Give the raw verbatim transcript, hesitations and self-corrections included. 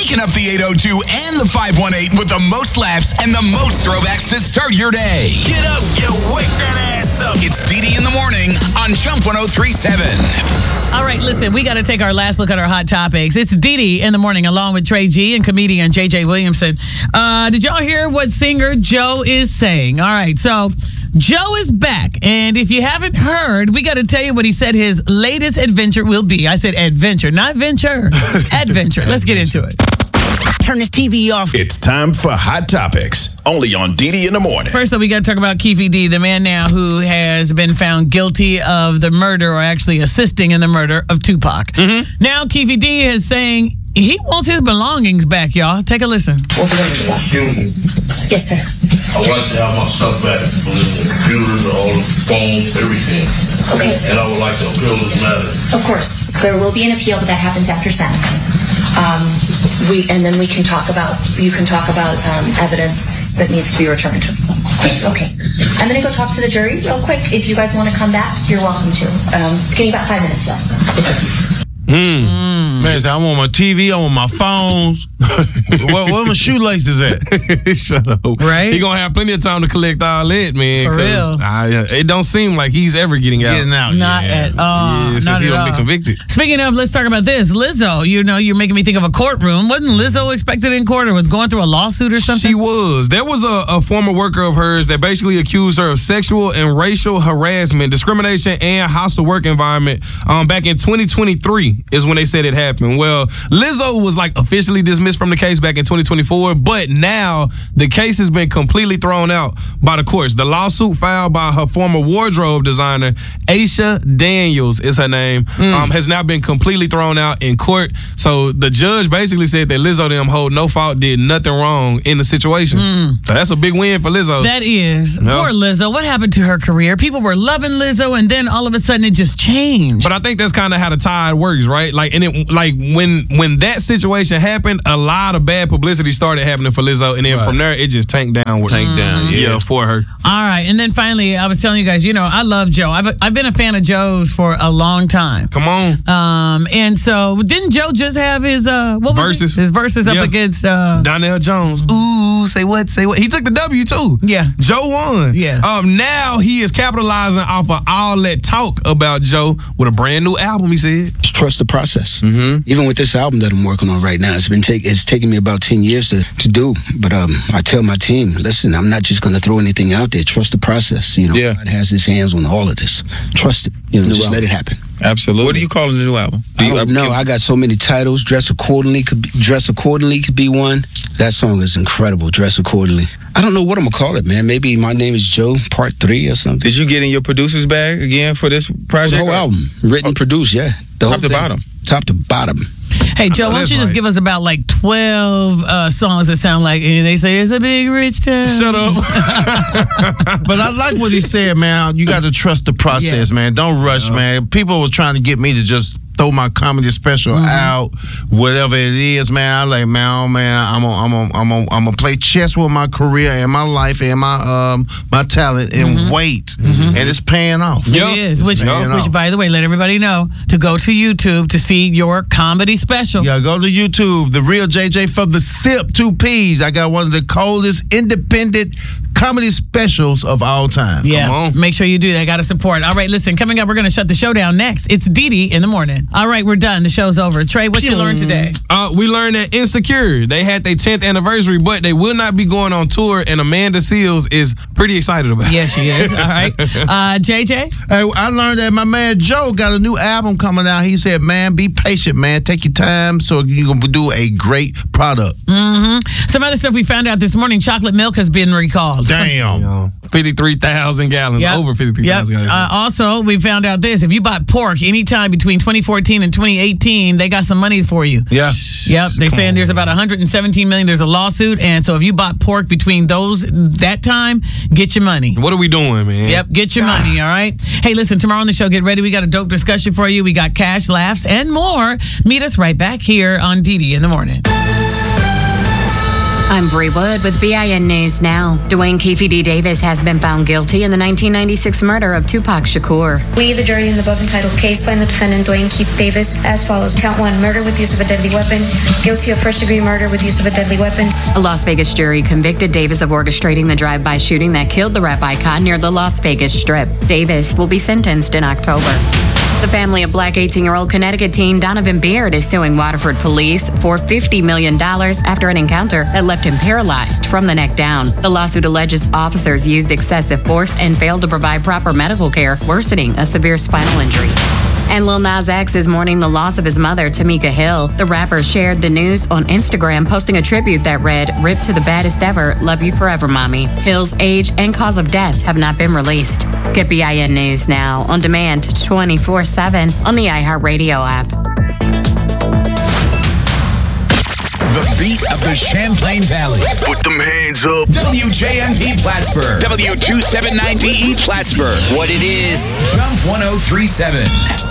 waking up the eight oh two and the five one eight with the most laughs and the most throwbacks to start your day. Get up, you wake that ass up. It's D D in the morning on Jump one oh three point seven. All right, listen, we got to take our last look at our hot topics. It's D D in the morning along with Trey G and comedian J J Williamson. Uh, did y'all hear what singer Joe is saying? All right, so Joe is back, and if you haven't heard, we got to tell you what he said his latest adventure will be. I said adventure, not venture. Adventure. Let's get into it. Turn this T V off. It's time for Hot Topics, only on D D in the morning. First, though, we got to talk about Keefe D, the man now who has been found guilty of the murder, or actually assisting in the murder of Tupac. Mm-hmm. Now, Keefe D is saying he wants his belongings back, y'all. Take a listen. Yes, sir. I would like to have my stuff back, from the computers, all the phones, everything. Okay. And I would like to appeal this matter. Of course, there will be an appeal, but that happens after sentencing. Um, we and then we can talk about you can talk about um, evidence that needs to be returned. Okay. I'm gonna go talk to the jury real quick. If you guys want to come back, you're welcome to. Um, give me about five minutes though. Mm. Mm. Man, I want my T V, I want my phones. where, where my shoelaces at? Shut up. Right? He gonna have plenty of time to collect all that, man. For real. I, it don't seem like he's ever getting out. Getting out. Not yeah. at all. Yeah, Not since he at don't all. be convicted. Speaking of, let's talk about this. Lizzo, you know, you're making me think of a courtroom. Wasn't Lizzo expected in court or was going through a lawsuit or something? She was. There was a, a former worker of hers that basically accused her of sexual and racial harassment, discrimination, and hostile work environment. Um, back in twenty twenty-three is when they said it happened. Well, Lizzo was like officially dismissed from the case back in twenty twenty-four, but now the case has been completely thrown out by the courts. The lawsuit filed by her former wardrobe designer, Aisha Daniels is her name, mm. um, has now been completely thrown out in court. So the judge basically said that Lizzo them hold no fault, did nothing wrong in the situation. Mm. So that's a big win for Lizzo. That is. Yep. Poor Lizzo. What happened to her career? People were loving Lizzo, and then all of a sudden it just changed. But I think that's kind of how the tide works, right? Like, and it like when when that situation happened, a lot of bad publicity started happening for Lizzo, and then right. from there it just tanked down. With tanked down, yeah. yeah, for her. All right, and then finally, I was telling you guys, you know, I love Joe. I've I've been a fan of Joe's for a long time. Come on. Um, and so didn't Joe just have his uh what was verses it? his verses up yeah. against uh Donnell Jones? Ooh, say what? Say what? He took the W too. Yeah, Joe won. Yeah. Um, now he is capitalizing off of all that talk about Joe with a brand new album. He said, "Just trust the process." Mm-hmm. Even with this album that I'm working on right now, it's been take it's taking me about ten years to, to do. But um, I tell my team, listen, I'm not just going to throw anything out there. Trust the process. You know, yeah. God has His hands on all of this. Trust it. You know, new just album. let it happen. Absolutely. What do you call the new album? Do you, I don't know. I got so many titles. Dress Accordingly could be, Dress Accordingly could be one. That song is incredible. Dress Accordingly. I don't know what I'm gonna call it, man. Maybe My Name Is Joe Part Three or something. Did you get in your producer's bag again for this project? The whole album, written, oh, produced, yeah. The top whole to thing. bottom. Top to bottom. Hey, Joe, why don't you just right. give us about like twelve uh, songs that sound like, and they say it's a big rich town. Shut up. But I like what he said, man. You got to trust the process, yeah. man. Don't rush, yeah. man. People was trying to get me to just throw my comedy special mm-hmm. out, whatever it is, man. I like, man, oh, man, I'm gonna, I'm gonna, I'm gonna, I'm gonna play chess with my career and my life and my, um, my talent and mm-hmm. wait, mm-hmm. and it's paying off. Yep. It is. Which, which, off. by the way, let everybody know to go to YouTube to see your comedy special. Yeah, go to YouTube. The Real J J from the SIP, two P's. I got one of the coldest independent comedy specials of all time. Yeah, come on. Make sure you do that. Got to support. All right, listen, coming up, we're going to shut the show down next. It's D D in the morning. All right, we're done. The show's over. Trey, what you learned today? Uh, we learned that Insecure, they had their tenth anniversary, but they will not be going on tour, and Amanda Seals is pretty excited about it. Yes, she is. All right. Uh, J J? Hey, I learned that my man Joe got a new album coming out. He said, man, be patient, man. Take your time so you're going to do a great product. Mm-hmm. Some other stuff we found out this morning, chocolate milk has been recalled. Damn. Yeah. fifty-three thousand gallons, yep. over fifty-three thousand yep. gallons. Uh, also, we found out this. If you bought pork anytime between twenty fourteen and twenty eighteen, they got some money for you. Yeah. Yep. They're Come saying on, there's about one hundred seventeen million dollars. There's a lawsuit. And so if you bought pork between those, that time, get your money. What are we doing, man? Yep. Get your ah. money, all right? Hey, listen, tomorrow on the show, get ready. We got a dope discussion for you. We got cash, laughs, and more. Meet us right back here on D D in the morning. I'm Bree Wood with B I N News Now. Dwayne Keefe D. Davis has been found guilty in the nineteen ninety-six murder of Tupac Shakur. We, the jury in the above entitled case, find the defendant Dwayne Keith Davis as follows. Count one, murder with use of a deadly weapon. Guilty of first-degree murder with use of a deadly weapon. A Las Vegas jury convicted Davis of orchestrating the drive-by shooting that killed the rap icon near the Las Vegas Strip. Davis will be sentenced in October. The family of black eighteen-year-old Connecticut teen Donovan Beard is suing Waterford police for fifty million dollars after an encounter that left him paralyzed from the neck down. The lawsuit alleges officers used excessive force and failed to provide proper medical care, worsening a severe spinal injury. And Lil Nas X is mourning the loss of his mother, Tamika Hill. The rapper shared the news on Instagram, posting a tribute that read, "Rip to the baddest ever, love you forever, mommy." Hill's age and cause of death have not been released. Get B I N News Now on demand twenty-four seven on the iHeartRadio app. The beat of the Champlain Valley. Put them hands up. W J M P Plattsburgh. W two seventy-nine D E Plattsburgh. What it is. Jump one oh three point seven.